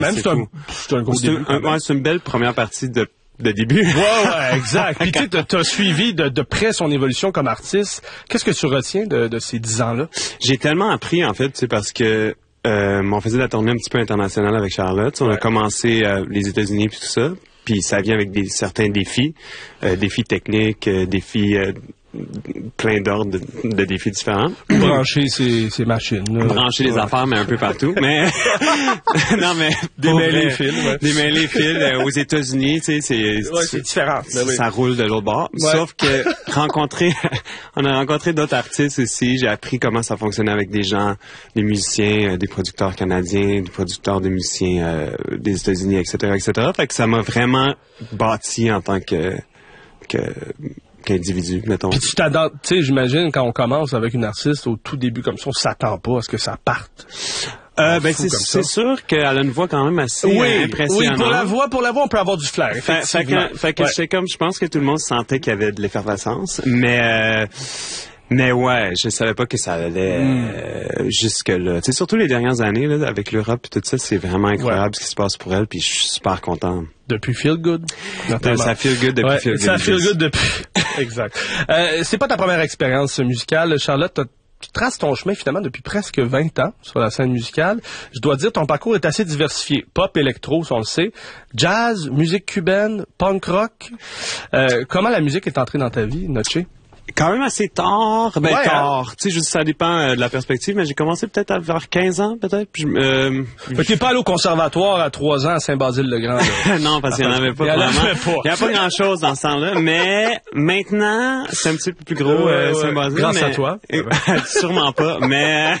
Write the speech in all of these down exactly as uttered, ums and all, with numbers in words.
Même c'est, c'est, un, c'est un gros c'est début. Un, ouais, c'est une belle première partie de de début. Ouais, ouais, exact. Puis tu sais, t'as suivi de, de près son évolution comme artiste. Qu'est-ce que tu retiens de, de ces dix ans-là? J'ai tellement appris, en fait, tu sais, parce que euh, on faisait la tournée un petit peu internationale avec Charlotte. On ouais. a commencé euh, les États-Unis puis tout ça. Puis ça vient avec des certains défis, euh, défis techniques, euh, défis euh, plein d'ordres de, de défis différents. Brancher ces, ces machines. Là. Brancher les ouais. affaires, mais un peu partout. Mais non, mais démêler les fils. Ouais. Démêler les fils euh, aux États-Unis, tu sais, c'est ouais, c'est différent. Ça, oui. ça roule de l'autre bord. Ouais. Sauf que rencontrer, on a rencontré d'autres artistes aussi. J'ai appris comment ça fonctionnait avec des gens, des musiciens, euh, des producteurs canadiens, des producteurs de musiciens euh, des États-Unis, et cetera, et cetera. Fait que ça m'a vraiment bâti en tant que que qu'individu, mettons. Puis tu t'attends, tu sais, j'imagine, quand on commence avec une artiste, au tout début comme ça, on s'attend pas à ce que ça parte. Euh, ben c'est, c'est sûr qu'elle a une voix quand même assez oui, euh, impressionnante. Oui, pour la voix, pour la voix, on peut avoir du flair, effectivement. Fait, fait que, fait que ouais. je sais comme, je pense que tout le monde sentait qu'il y avait de l'effervescence, mais... Euh, Mais ouais, je savais pas que ça allait mm. euh, jusque-là. Tu sais, surtout les dernières années, là, avec l'Europe et tout ça, c'est vraiment incroyable ouais. ce qui se passe pour elle, puis je suis super content. Depuis Feel Good. Ça Feel Good depuis ouais, Feel Good. Ça Feel Good depuis. Exact. Euh, c'est pas ta première expérience musicale, Charlotte. Tu traces ton chemin finalement depuis presque vingt ans sur la scène musicale. Je dois dire, ton parcours est assez diversifié. Pop, électro, on le sait. Jazz, musique cubaine, punk rock. Euh, comment la musique est entrée dans ta vie, Noche? Quand même assez tard, ben ouais, tard, hein? tu sais, ça dépend euh, de la perspective, mais j'ai commencé peut-être à vers quinze ans, peut-être. Puis, euh, fait que t'es pas allé au conservatoire à trois ans à Saint-Basile-le-Grand. Non, parce qu'il n'y en avait pas vraiment. Il n'y a pas grand-chose dans ce temps-là, mais maintenant, c'est un petit peu plus gros, ouais, euh, ouais, Saint-Basile. Grâce mais... à toi. Sûrement pas, mais...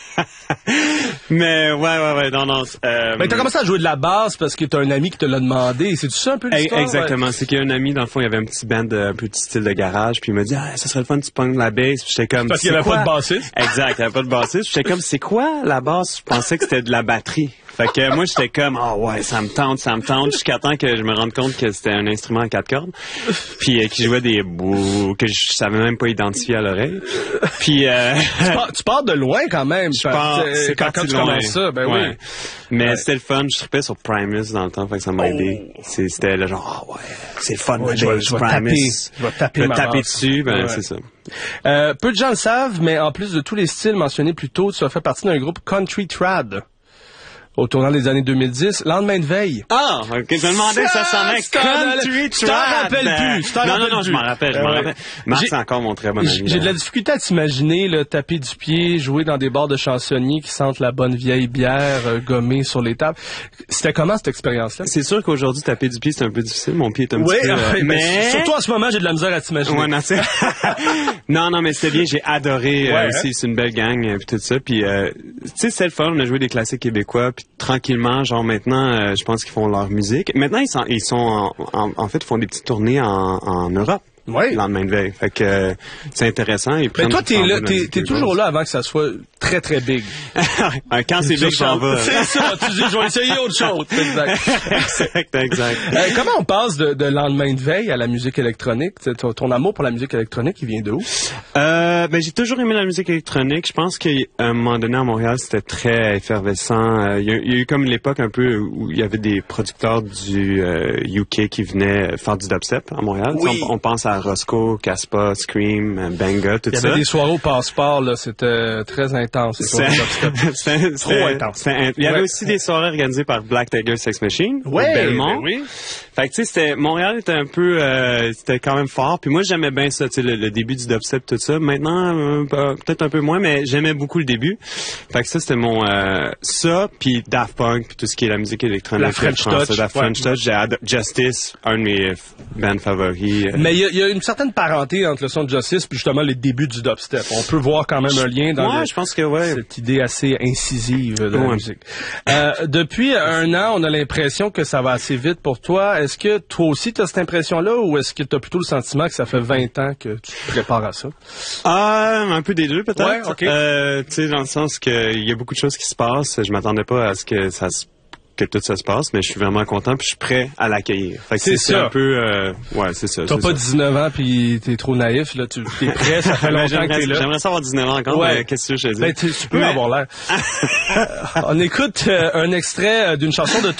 mais ouais, ouais, ouais, non, non. Euh... Ben, t'as commencé à jouer de la basse parce que t'as un ami qui te l'a demandé. C'est-tu ça un peu l'histoire? Exactement. Ouais. C'est qu'il y a un ami, dans le fond, il y avait un petit band, un petit style de garage, puis il m'a dit, ah, ça serait le fun, tu pognes la basse. Puis j'étais comme, parce qu'il n'y avait quoi? pas de bassiste. Exact, il n'y avait pas de bassiste. J'étais comme, c'est quoi la basse? Je pensais que c'était de la batterie. Fait que moi, j'étais comme, ah oh, ouais, ça me tente, ça me tente, jusqu'à temps que je me rende compte que c'était un instrument à quatre cordes, puis euh, qui jouait des bouts que je savais même pas identifier à l'oreille. Puis euh, tu, pars, tu pars de loin quand même. Je pars, c'est quand, quand tu loin. commences ça, ben ouais. oui. Mais ouais. c'était le fun. Je trippais sur Primus dans le temps, fait que ça m'a aidé. Oh. C'est, c'était le genre, ah oh, ouais, c'est le fun. Ouais, je vais, je vais taper, je vais taper, je vais taper dessus, ben ouais. c'est ça. Euh, peu de gens le savent, mais en plus de tous les styles mentionnés plus tôt, tu as fait partie d'un groupe Country Trad. Au tournant des années deux mille dix, Lendemain de veille. Ah, ok, je me demandais ça s'en est Country Trad. Je t'en rappelle plus. Je t'en non, rappelle non, non, je m'en rappelle, je m'en rappelle. Marc, c'est encore mon très bon ami. J'ai de la difficulté à t'imaginer, là, taper du pied, jouer dans des bars de chansonniers qui sentent la bonne vieille bière euh, gommée sur les tables. C'était comment cette expérience-là? C'est sûr qu'aujourd'hui, taper du pied, c'est un peu difficile. Mon pied est un oui, petit peu... Euh, mais... mais... Surtout en ce moment, j'ai de la misère à t'imaginer. Ouais, non, c'est... non, non, mais c'était bien. J'ai adoré ouais, euh, aussi. Hein? C'est une belle gang, euh, puis tout ça. Puis, euh, tu sais, c'est le fun. On a joué des classiques québécois, puis tranquillement, genre maintenant, euh, je pense qu'ils font leur musique. Maintenant, ils sont, ils sont en, en, en fait, ils font des petites tournées en, en Europe. Oui. Le lendemain de veille. Fait que euh, c'est intéressant. Ils mais toi, t'es là, t'es, t'es toujours là avant que ça soit très, très big. Quand c'est big, j'en vais. C'est ça. Tu dis, je vais essayer autre chose. Exact. exact, exact. Euh, comment on passe de, de lendemain de veille à la musique électronique? Ton, ton amour pour la musique électronique, il vient de où? Euh, ben, j'ai toujours aimé la musique électronique. Je pense qu'à un moment donné, à Montréal, c'était très effervescent. Euh, il, y a, il y a eu comme l'époque un peu où il y avait des producteurs du euh, U K qui venaient faire du dubstep à Montréal. Oui. On, on pense à Roscoe, Caspa, Scream, Banga, tout ça. Il y avait ça. Des soirées au Passeport, là, c'était très intense. C'était, c'était trop intense. C'était, il y avait ouais. aussi des soirées organisées par Black Tiger Sex Machine, ouais, au Belmont. Ben oui. Fait que tu sais, c'était Montréal était un peu, euh, c'était quand même fort. Puis moi, j'aimais bien ça, tu sais, le, le début du dubstep, tout ça. Maintenant, euh, peut-être un peu moins, mais j'aimais beaucoup le début. Fait que ça, c'était mon euh, ça, puis Daft Punk, puis tout ce qui est la musique électronique. La French Touch. La French Touch. J'ai ad- Justice, un de mes bands favoris. Euh. Mais il y, y a une certaine parenté entre le son de Justice puis justement les débuts du dubstep. On peut voir quand même un lien dans ouais, le, je pense que ouais. cette idée assez incisive de ouais. la musique. Euh, depuis un an, on a l'impression que ça va assez vite pour toi. Est-ce que toi aussi tu as cette impression-là ou est-ce que tu as plutôt le sentiment que ça fait vingt ans que tu te prépares à ça? Ah, un peu des deux peut-être. Ouais, okay. euh, tu sais, dans le sens qu'il y a beaucoup de choses qui se passent. Je m'attendais pas à ce que ça se que tout ça se passe, mais je suis vraiment content puis je suis prêt à l'accueillir. Fait que c'est, c'est ça. un peu, euh, ouais, c'est ça. T'as c'est pas ça. dix-neuf ans puis t'es trop naïf, là, tu t'es prêt, ça fait longtemps que t'es là. J'aimerais ça avoir dix-neuf ans encore, ouais. mais qu'est-ce que je te dis? Ben, tu, tu peux mais... avoir l'air. On écoute euh, un extrait d'une chanson de